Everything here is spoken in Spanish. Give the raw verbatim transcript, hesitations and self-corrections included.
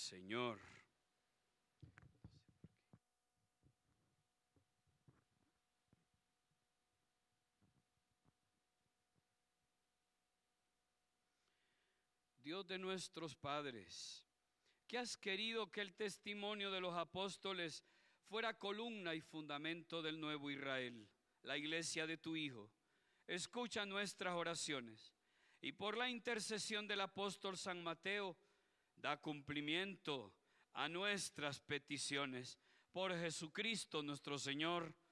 Señor. Dios de nuestros padres, que has querido que el testimonio de los apóstoles fuera columna y fundamento del nuevo Israel, la iglesia de tu Hijo, escucha nuestras oraciones y por la intercesión del apóstol San Mateo, da cumplimiento a nuestras peticiones. Por Jesucristo nuestro Señor.